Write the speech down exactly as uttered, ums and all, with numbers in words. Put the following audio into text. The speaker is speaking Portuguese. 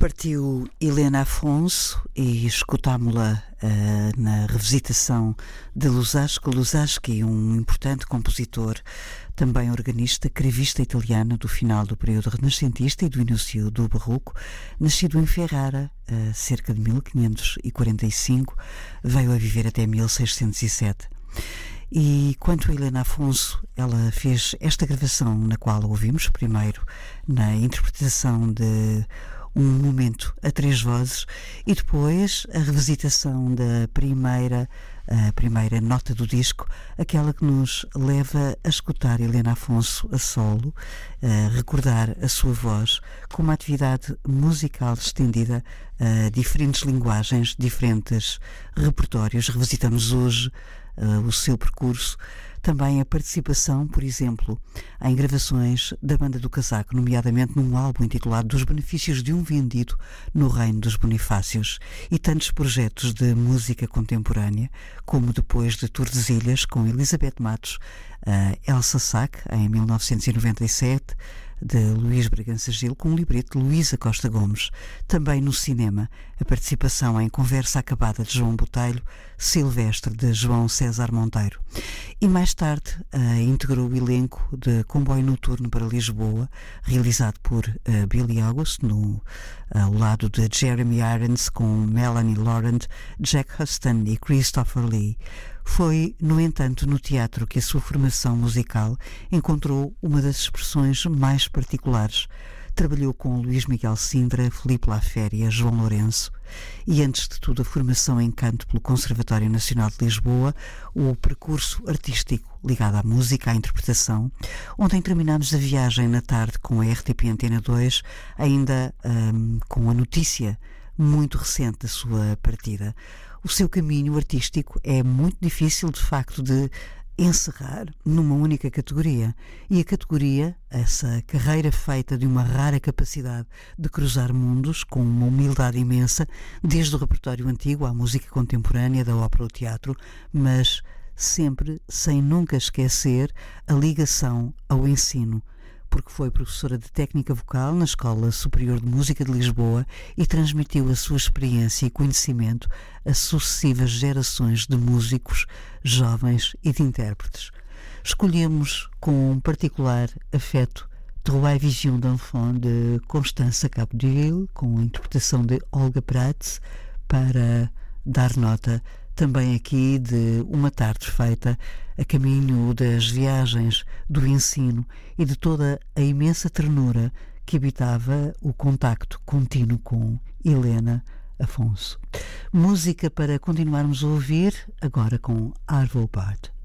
Partiu Helena Afonso e escutámo-la uh, na revisitação de Luzzasco. Luzzaschi, um importante compositor, também organista, cravista italiano do final do período renascentista e do início do barroco, nascido em Ferrara, uh, cerca de mil quinhentos e quarenta e cinco, veio a viver até mil seiscentos e sete. E quanto a Helena Afonso, ela fez esta gravação na qual a ouvimos primeiro na interpretação de um momento a três vozes e depois a revisitação da primeira, a primeira nota do disco, aquela que nos leva a escutar Helena Afonso a solo, a recordar a sua voz com uma atividade musical estendida a diferentes linguagens, diferentes repertórios. Revisitamos hoje Uh, o seu percurso, também a participação, por exemplo, em gravações da Banda do Casaco, nomeadamente num álbum intitulado Dos Benefícios de um Vendido no Reino dos Bonifácios, e tantos projetos de música contemporânea, como depois de Tordesilhas com Elizabeth Matos, uh, Elsa Sack em mil novecentos e noventa e sete, de Luís Bragança Gil, com um libreto de Luísa Costa Gomes. Também no cinema, a participação em Conversa Acabada de João Botelho, Silvestre de João César Monteiro. E mais tarde uh, integrou o elenco de Comboio Noturno para Lisboa, realizado por uh, Billy August, no, uh, ao lado de Jeremy Irons, com Melanie Laurent, Jack Huston e Christopher Lee. Foi, no entanto, no teatro que a sua formação musical encontrou uma das expressões mais particulares. Trabalhou com Luís Miguel Sindra, Filipe Laféria, João Lourenço e, antes de tudo, a formação em canto pelo Conservatório Nacional de Lisboa, o percurso artístico ligado à música, à interpretação. Ontem terminámos a viagem na tarde com a R T P Antena dois, ainda hum, com a notícia muito recente da sua partida. O seu caminho artístico é muito difícil, de facto, de encerrar numa única categoria. E a categoria, essa carreira feita de uma rara capacidade de cruzar mundos, com uma humildade imensa, desde o repertório antigo à música contemporânea, da ópera ao teatro, mas sempre sem nunca esquecer a ligação ao ensino, porque foi professora de técnica vocal na Escola Superior de Música de Lisboa e transmitiu a sua experiência e conhecimento a sucessivas gerações de músicos, jovens e de intérpretes. Escolhemos com um particular afeto Trois Visions d'Enfant de Constança Capdeville, com a interpretação de Olga Prats, para dar nota também aqui de uma tarde feita a caminho das viagens, do ensino e de toda a imensa ternura que habitava o contacto contínuo com Helena Afonso. Música para continuarmos a ouvir, agora com Arvo Pärt.